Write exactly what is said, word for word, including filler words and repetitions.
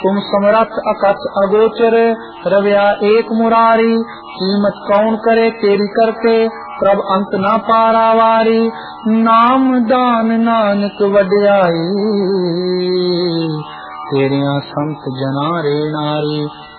तुम समरथ अकथ अगोचर, रव्या एक मुरारी। कीमत कौन करे तेरी करके, प्रभ अंत ना पारावारी। नाम दान नानक वड्याई, तेरिया संत जना रे नारी।